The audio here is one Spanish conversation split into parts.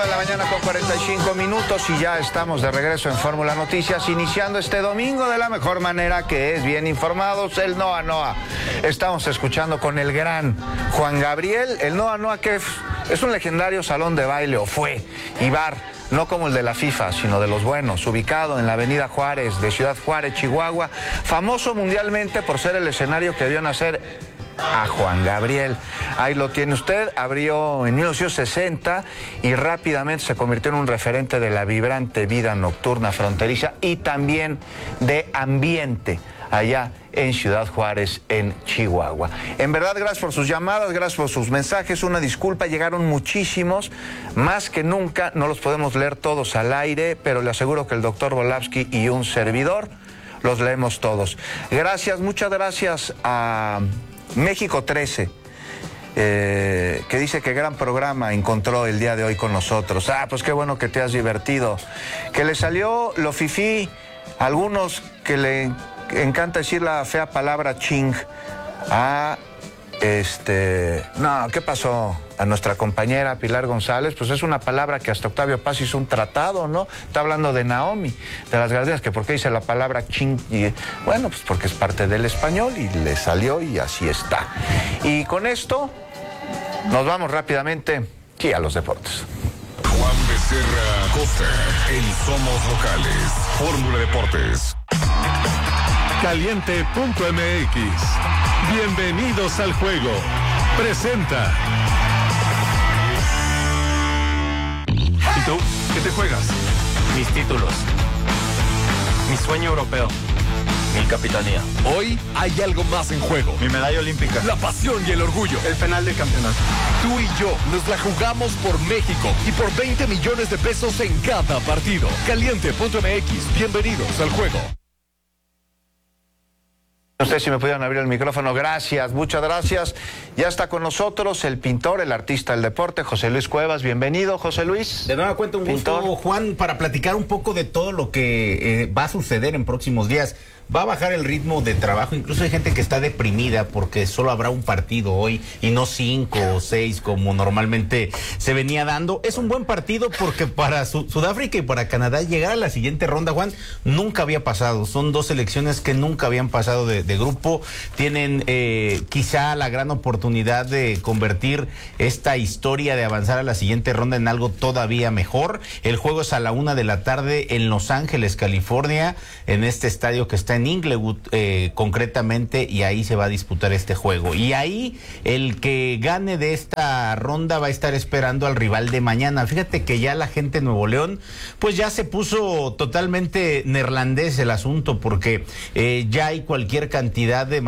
De la mañana con 45 minutos y ya estamos de regreso en Fórmula Noticias, iniciando este domingo de la mejor manera, que es bien informados, el Noa Noa. Estamos escuchando con el gran Juan Gabriel, el Noa Noa, que es un legendario salón de baile, o fue, y bar, no como el de la FIFA, sino de los buenos, ubicado en la avenida Juárez, de Ciudad Juárez, Chihuahua, famoso mundialmente por ser el escenario que vio nacer a Juan Gabriel. Ahí lo tiene usted. Abrió en 1960 y rápidamente se convirtió en un referente de la vibrante vida nocturna fronteriza y también de ambiente allá en Ciudad Juárez, en Chihuahua. En verdad, gracias por sus llamadas, gracias por sus mensajes. Una disculpa, llegaron muchísimos, más que nunca. No los podemos leer todos al aire, pero le aseguro que el doctor Volavsky y un servidor los leemos todos. Gracias, muchas gracias a México 13, que dice que gran programa encontró el día de hoy con nosotros. Pues qué bueno que te has divertido. Que le salió lo fifí a algunos que le encanta decir la fea palabra ching. No, ¿qué pasó? A nuestra compañera Pilar González, pues es una palabra que hasta Octavio Paz hizo un tratado, ¿no? Está hablando de Naomi, de las gallinas, que por qué dice la palabra ching. Y, bueno, pues porque es parte del español y le salió y así está. Y con esto nos vamos rápidamente aquí a los deportes. Juan Becerra Costa, en Somos Locales, Fórmula Deportes. Caliente.mx. Bienvenidos al juego. Presenta. ¿Y tú? ¿Qué te juegas? Mis títulos. Mi sueño europeo. Mi capitanía. Hoy hay algo más en juego. Mi medalla olímpica. La pasión y el orgullo. El penal de campeonato. Tú y yo nos la jugamos por México y por 20 millones de pesos en cada partido. Caliente.mx. Bienvenidos al juego. No sé si me pudieran abrir el micrófono. Gracias, muchas gracias. Ya está con nosotros el pintor, el artista del deporte, José Luis Cuevas. Bienvenido, José Luis. De nueva cuenta, un pintor. gusto, Juan, para platicar un poco de todo lo que va a suceder en próximos días. Va a bajar el ritmo de trabajo, incluso hay gente que está deprimida porque solo habrá un partido hoy y no 5 o 6 como normalmente se venía dando. Es un buen partido porque para Sudáfrica y para Canadá llegar a la siguiente ronda, Juan, nunca había pasado. Son dos selecciones que nunca habían pasado de grupo. Tienen quizá la gran oportunidad de convertir esta historia de avanzar a la siguiente ronda en algo todavía mejor. El juego es a la 1:00 p.m. en Los Ángeles, California, en este estadio que está en Inglewood concretamente, y ahí se va a disputar este juego. Y ahí el que gane de esta ronda va a estar esperando al rival de mañana. Fíjate que ya la gente de Nuevo León pues ya se puso totalmente neerlandés el asunto, porque ya hay cualquier cantidad de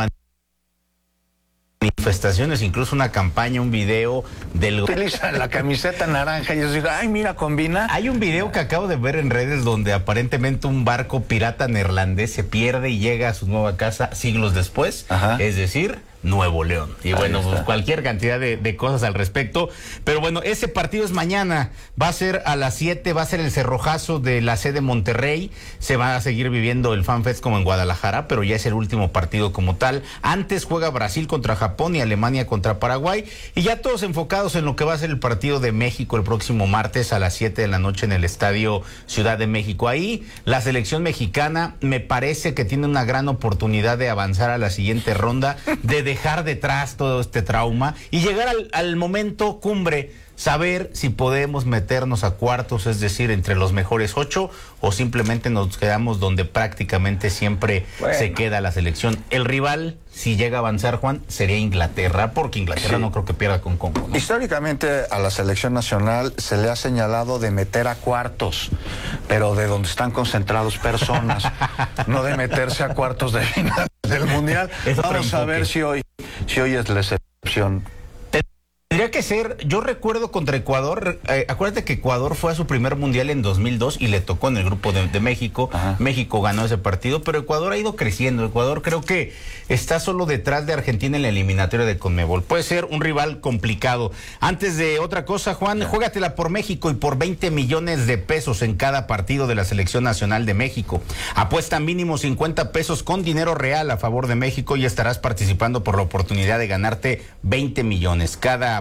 manifestaciones, incluso una campaña, un video del... Utiliza la camiseta naranja y yo digo, ay, mira, combina. Hay un video que acabo de ver en redes donde aparentemente un barco pirata neerlandés se pierde y llega a su nueva casa siglos después. Ajá. Es decir, Nuevo León. Y bueno, pues cualquier cantidad de cosas al respecto. Pero bueno, ese partido es mañana. Va a ser a las 7, va a ser el cerrojazo de la sede Monterrey. Se va a seguir viviendo el FanFest como en Guadalajara, pero ya es el último partido como tal. Antes juega Brasil contra Japón y Alemania contra Paraguay. Y ya todos enfocados en lo que va a ser el partido de México el próximo martes a las 7 de la noche en el Estadio Ciudad de México. Ahí la selección mexicana me parece que tiene una gran oportunidad de avanzar a la siguiente ronda, de dejar detrás todo este trauma y llegar al momento cumbre, saber si podemos meternos a cuartos, es decir, entre los mejores 8, o simplemente nos quedamos donde prácticamente siempre se queda la selección. El rival, si llega a avanzar, Juan, sería Inglaterra, porque Inglaterra no creo que pierda con Congo, ¿no? Históricamente a la selección nacional se le ha señalado de meter a cuartos, pero de donde están concentrados personas, no de meterse a cuartos de final del Mundial. Vamos a ver si hoy es la excepción. Tendría que ser, yo recuerdo contra Ecuador, acuérdate que Ecuador fue a su primer mundial en 2002 y le tocó en el grupo de México. Ajá. México ganó ese partido, pero Ecuador ha ido creciendo. Ecuador creo que está solo detrás de Argentina en la eliminatoria de Conmebol. Puede ser un rival complicado. Antes de otra cosa, Juan, juégatela por México y por 20 millones de pesos en cada partido de la Selección Nacional de México. Apuesta mínimo 50 pesos con dinero real a favor de México y estarás participando por la oportunidad de ganarte 20 millones. Cada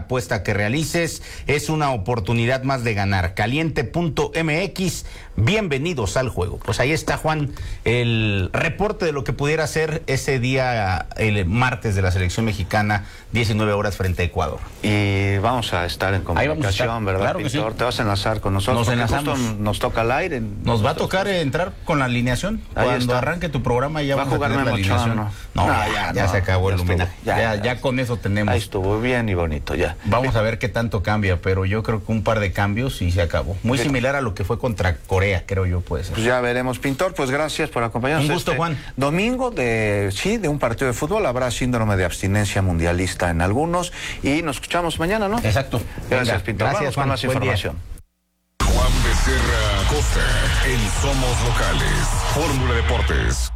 apuesta que realices es una oportunidad más de ganar. Caliente.mx, bienvenidos al juego. Pues ahí está, Juan, el reporte de lo que pudiera ser ese día, el martes de la selección mexicana, 19 horas frente a Ecuador. Y vamos a estar en comunicación, ¿verdad, claro Pintor? sí. Te vas a enlazar con nosotros. Nos enlazamos. Nos toca al aire. Nos va a tocar entrar con la alineación. Ahí Cuando está. arranque tu programa ya ¿Va a vamos a jugar tener la Memo Ochoa, alineación. no? Ya se acabó el estuvo. homenaje. Ya con eso tenemos. Ahí estuvo bien y bonito, ya. Vamos a ver qué tanto cambia, pero yo creo que un par de cambios y se acabó. Muy similar a lo que fue contra Corea, creo yo, puede ser. Pues ya veremos, Pintor. Pues gracias por acompañarnos. Un gusto, Juan. Domingo de un partido de fútbol. Habrá síndrome de abstinencia mundialista en algunos. Y nos escuchamos mañana, ¿no? Exacto. Gracias, Venga, Pintor. gracias, Vamos con Juan. más Buen día. información. Juan Becerra Costa en Somos Locales. Fórmula Deportes.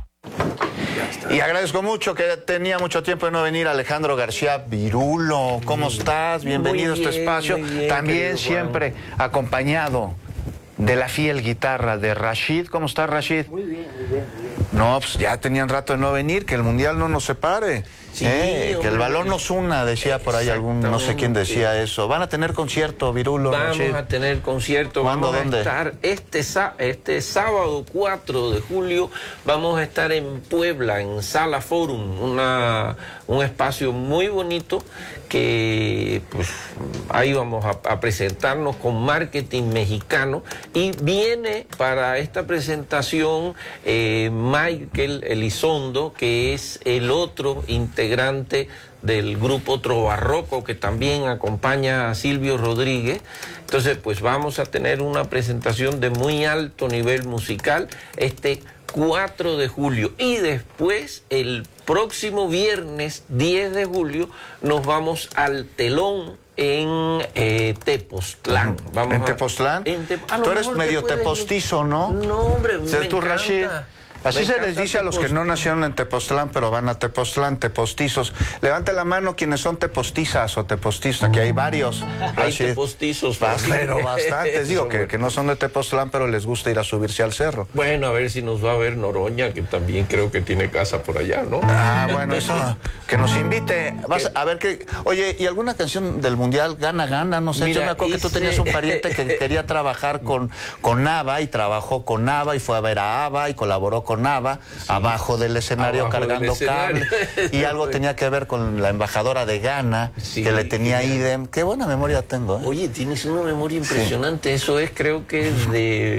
Y agradezco mucho que tenía mucho tiempo de no venir Alejandro García Virulo. ¿Cómo estás? Bienvenido a este espacio. Muy bien, También siempre acompañado de la fiel guitarra de Rashid. ¿Cómo estás, Rashid? Muy bien, muy bien. No, pues ya tenían rato de no venir, que el Mundial no nos separe. Sí, que el hombre. balón nos una, decía por ahí algún, no sé quién decía eso. Van a tener concierto, Virulo, Vamos Rashid. a tener concierto, ¿Cuándo, vamos dónde? a estar este sábado 4 de julio, vamos a estar en Puebla, en Sala Forum, un espacio muy bonito que pues ahí vamos a presentarnos con marketing mexicano, y viene para esta presentación Michael Elizondo, que es el otro integrante del grupo Trobarroco, que también acompaña a Silvio Rodríguez. Entonces, pues vamos a tener una presentación de muy alto nivel musical este 4 de julio. Y después, el próximo viernes 10 de julio, nos vamos al telón en Tepoztlán. ¿En Tepoztlán? Tú eres medio tepostizo, ¿no? No, hombre, Sé me tú, encanta. Rashid. Así se les dice a los que no nacieron en Tepoztlán, pero van a Tepoztlán, tepostizos. Levante la mano quienes son tepostizas o tepostizos. Aquí hay varios. Hay Rashid. tepostizos. Pero bastantes. Digo que no son de Tepoztlán, pero les gusta ir a subirse al cerro. Bueno, a ver si nos va a ver Noroña, que también creo que tiene casa por allá, ¿no? Ah, bueno, eso, que nos invite. Vas a ver que... Oye, ¿y alguna canción del Mundial, Gana, Gana? No sé, Mira, yo me acuerdo que tú tenías un pariente que quería trabajar con ABBA, y trabajó con ABBA, y fue a ver a ABBA, y colaboró con ABBA, abajo del escenario Abajo del cargando escenario. cable. Y algo tenía que ver con la embajadora de Ghana, Sí, que le tenía genial. idem. Qué buena memoria tengo, ¿eh? Oye, tienes una memoria impresionante. Eso es, creo que es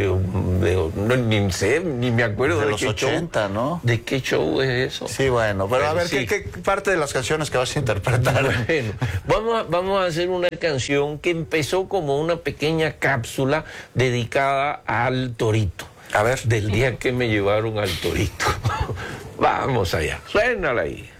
no, ni sé, ni me acuerdo De de los qué 80, show, ¿no? ¿De qué show es eso? Sí, bueno, pero a ver, Sí. ¿qué parte de las canciones que vas a interpretar? Bueno, vamos a hacer una canción que empezó como una pequeña cápsula dedicada al torito. A ver. Del día que me llevaron al torito. Vamos allá, suénala ahí.